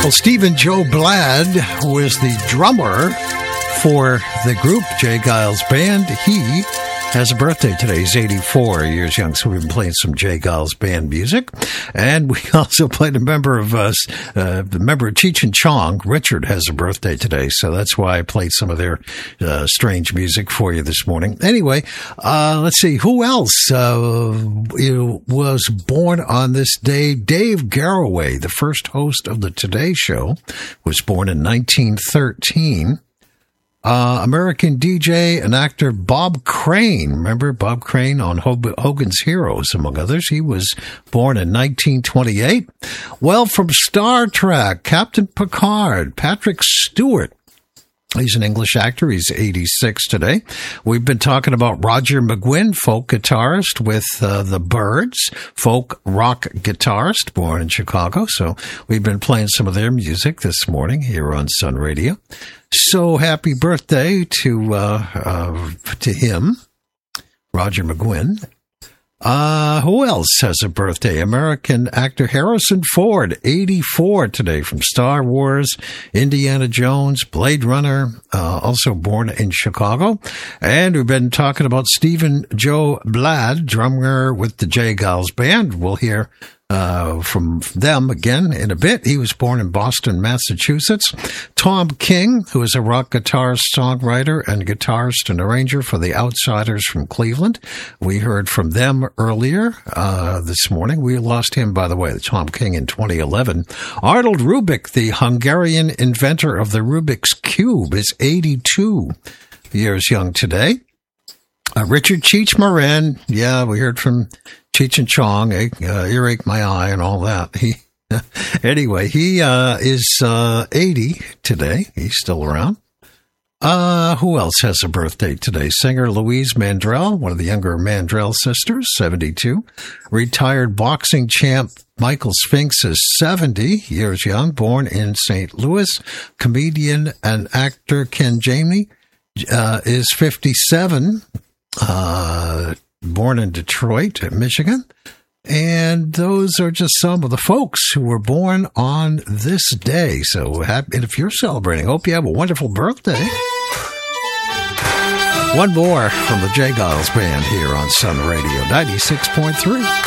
Well, Stephen Joe Blad, who is the drummer for the group J. Geils Band, he has a birthday today. He's 84 years young, so we've been playing some J. Geils Band music. And we also played a member of Cheech and Chong. Richard has a birthday today, so that's why I played some of their strange music for you this morning. Anyway, let's see. Who else was born on this day? Dave Garroway, the first host of the Today Show, was born in 1913. American DJ and actor Bob Crane. Remember Bob Crane on Hogan's Heroes, among others? He was born in 1928. Well, from Star Trek, Captain Picard, Patrick Stewart. He's an English actor. He's 86 today. We've been talking about Roger McGuinn, folk guitarist with the Byrds, folk rock guitarist, born in Chicago. So we've been playing some of their music this morning here on Sun Radio. So happy birthday to him, Roger McGuinn. Who else has a birthday? American actor Harrison Ford, 84 today, from Star Wars, Indiana Jones, Blade Runner, also born in Chicago. And we've been talking about Stephen Joe Blad, drummer with the J. Geils Band. We'll hear from them again in a bit. He was born in Boston, Massachusetts. Tom King, who is a rock guitarist, songwriter, and guitarist and arranger for the Outsiders from Cleveland. We heard from them earlier this morning. We lost him, by the way, Tom King, in 2011. Arnold Rubik, the Hungarian inventor of the Rubik's Cube, is 82 years young today. Richard Cheech Marin, yeah, we heard from Cheech and Chong, earache my eye and all that. Anyway, he is 80 today. He's still around. Who else has a birthday today? Singer Louise Mandrell, one of the younger Mandrell sisters, 72. Retired boxing champ Michael Spinks is 70 years young, born in St. Louis. Comedian and actor Ken Jamie is 57. Born in Detroit, Michigan. And those are just some of the folks who were born on this day. So, and if you're celebrating, hope you have a wonderful birthday. One more from the J. Geils Band here on Sun Radio 96.3.